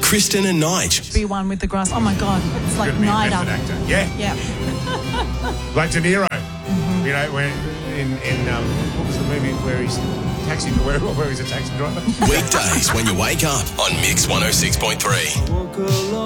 Kristen and Nige. Be one with the grass. Oh my God, it's like Could be a Nida. method actor. Yeah. Yeah. Like De Niro. You know, when in what was the movie where he's where he's a taxi driver? Weekdays when you wake up on Mix 106.3.